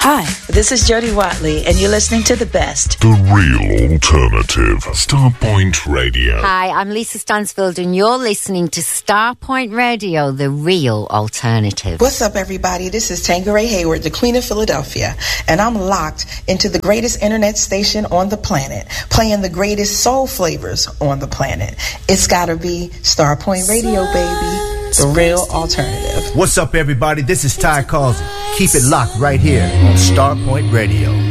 Hi, this is Jody Watley, and you're listening to The Best. The Real Alternative. Starpoint Radio. Hi, I'm Lisa Stansfield, and you're listening to Starpoint Radio, The Real Alternative. What's up, everybody? This is Tangeray Hayward, the Queen of Philadelphia, and I'm locked into the greatest internet station on the planet, playing the greatest soul flavors on the planet. It's gotta be Starpoint Radio, baby. The Real Alternative. What's up, everybody? This is Ty Causey. Keep it locked right here on Starpoint Radio.